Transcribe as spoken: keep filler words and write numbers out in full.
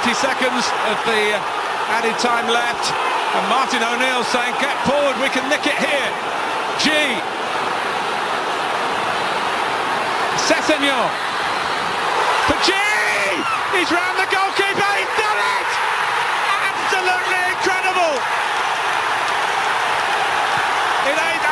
twenty seconds of the added time left, and Martin O'Neill saying, get forward, we can nick it here. G. Sessegnon for G! He's round the goal!